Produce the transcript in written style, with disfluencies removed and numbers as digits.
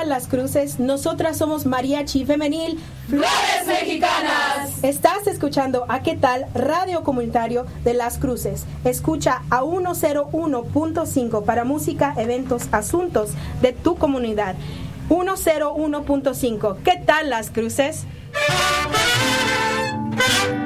tal Las Cruces? Nosotras somos Mariachi Femenil Flores Mexicanas. Estás escuchando a ¿Qué tal? Radio Comunitario de Las Cruces. Escucha a 101.5 para música, eventos, asuntos de tu comunidad. 101.5. ¿Qué tal Las Cruces?